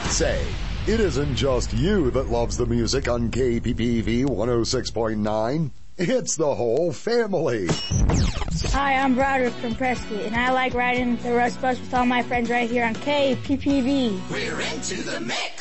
Say, it isn't just you that loves the music on KPPV 106.9. It's the whole family. Hi, I'm Broderick from Prescott, and I like riding the Rust Bus with all my friends right here on KPPV. We're into the mix.